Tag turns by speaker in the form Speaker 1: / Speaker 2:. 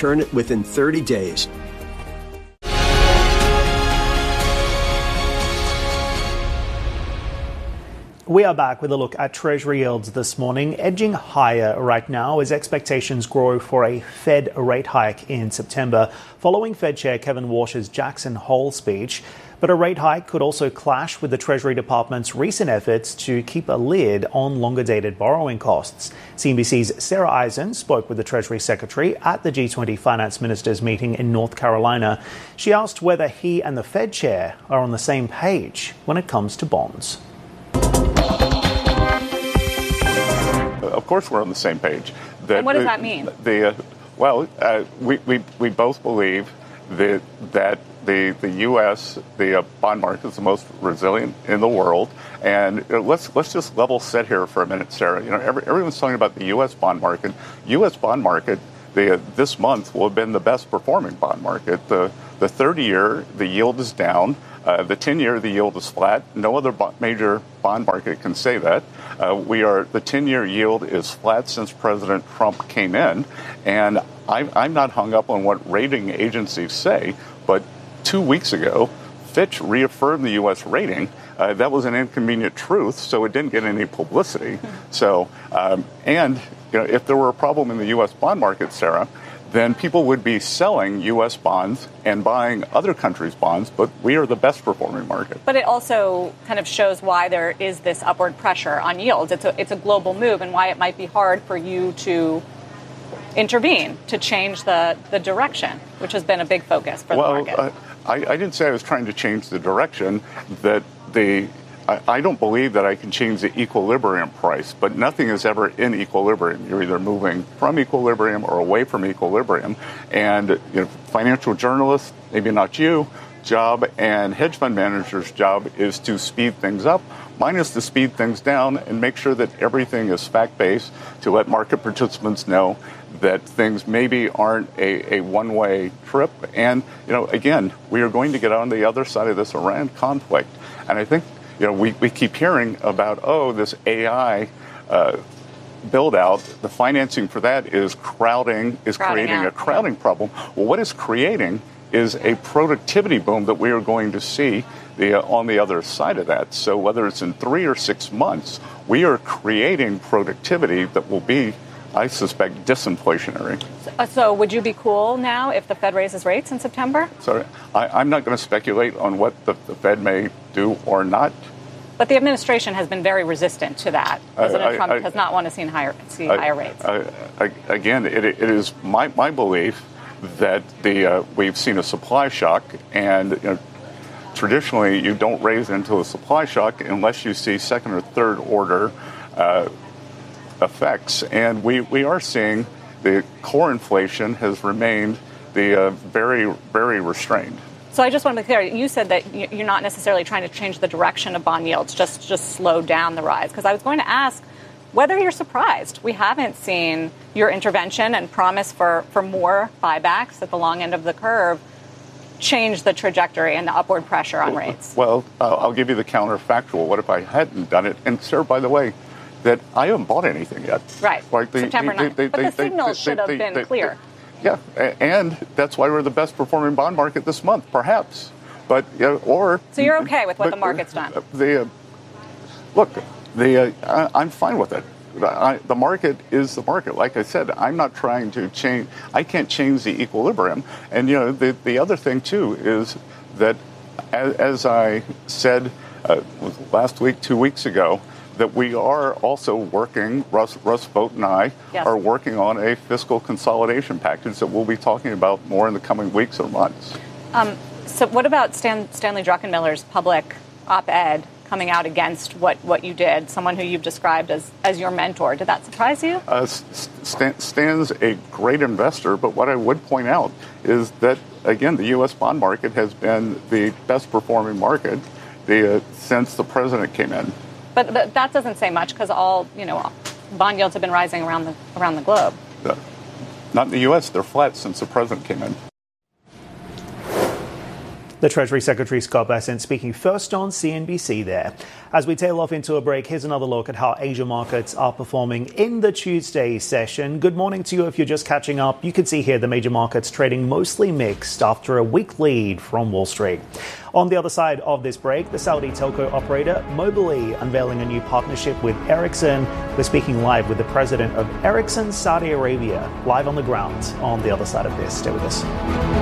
Speaker 1: return it within 30 days.
Speaker 2: We are back with a look at Treasury yields this morning, edging higher right now as expectations grow for a Fed rate hike in September, following Fed Chair Kevin Warsh's Jackson Hole speech. But a rate hike could also clash with the Treasury Department's recent efforts to keep a lid on longer-dated borrowing costs. CNBC's Sarah Eisen spoke with the Treasury Secretary at the G20 finance ministers meeting in North Carolina. She asked whether he and the Fed Chair are on the same page when it comes to bonds.
Speaker 3: Of course we're on the same page.
Speaker 4: And what does that mean?
Speaker 3: We both believe that the U.S., the bond market is the most resilient in the world. And let's just level set here for a minute, Sarah. You know, everyone's talking about the U.S. bond market. U.S. bond market, this month will have been the best performing bond market. The 30-year, the yield is down. The 10-year, the yield is flat. No other major bond market can say that. The 10-year yield is flat since President Trump came in. And I'm not hung up on what rating agencies say, but 2 weeks ago, Fitch reaffirmed the U.S. rating. That was an inconvenient truth, so it didn't get any publicity. So, if there were a problem in the U.S. bond market, Sarah, then people would be selling U.S. bonds and buying other countries' bonds, but we are the best performing market.
Speaker 4: But it also kind of shows why there is this upward pressure on yields. It's a global move, and why it might be hard for you to intervene, to change the direction, which has been a big focus for the market.
Speaker 3: I didn't say I was trying to change the direction. I don't believe that I can change the equilibrium price, but nothing is ever in equilibrium. You're either moving from equilibrium or away from equilibrium. And financial journalists, maybe not you, job and hedge fund managers' job is to speed things up. Mine is to speed things down and make sure that everything is fact-based, to let market participants know that things maybe aren't a one-way trip. And, again, we are going to get on the other side of this Iran conflict. And I think we keep hearing about, this AI build out. The financing for that is creating a crowding problem. Well, what it's creating is a productivity boom that we are going to see on the other side of that. So whether it's in 3 or 6 months, we are creating productivity that will be, I suspect, disinflationary.
Speaker 4: So would you be cool now if the Fed raises rates in September?
Speaker 3: Sorry, I'm not going to speculate on what the Fed may do or not.
Speaker 4: But the administration has been very resistant to that. President Trump does not want to see higher rates.
Speaker 3: Again, it is my belief that we've seen a supply shock, and traditionally you don't raise into a supply shock unless you see second or third order effects. And we are seeing the core inflation has remained very, very restrained.
Speaker 4: So I just want to be clear. You said that you're not necessarily trying to change the direction of bond yields, just slow down the rise. Because I was going to ask whether you're surprised. We haven't seen your intervention and promise for more buybacks at the long end of the curve change the trajectory and the upward pressure on rates.
Speaker 3: Well, I'll give you the counterfactual. What if I hadn't done it? And, sir, by the way, that I haven't bought anything yet.
Speaker 4: Right. September 9th. But the signals should have been clear.
Speaker 3: Yeah, and that's why we're the best performing bond market this month, perhaps. But So
Speaker 4: you're okay with what the market's done?
Speaker 3: I'm fine with it. The market is the market. Like I said, I'm not trying to change. I can't change the equilibrium. And the other thing too is that, as I said last week, 2 weeks ago, that we are also working, Russ Vought and I are working on a fiscal consolidation package that we'll be talking about more in the coming weeks or months.
Speaker 4: So what about Stanley Druckenmiller's public op-ed coming out against what you did, someone who you've described as your mentor? Did that surprise you?
Speaker 3: Stan's a great investor, but what I would point out is that, again, the U.S. bond market has been the best performing market since the president came in.
Speaker 4: But that doesn't say much because all bond yields have been rising around the globe.
Speaker 3: Not in the U.S. They're flat since the president came in.
Speaker 2: The Treasury Secretary Scott Bessent speaking first on CNBC there. As we tail off into a break, here's another look at how Asia markets are performing in the Tuesday session. Good morning to you if you're just catching up. You can see here the major markets trading mostly mixed after a weak lead from Wall Street. On the other side of this break, the Saudi telco operator Mobily unveiling a new partnership with Ericsson. We're speaking live with the president of Ericsson Saudi Arabia, live on the ground on the other side of this. Stay with us.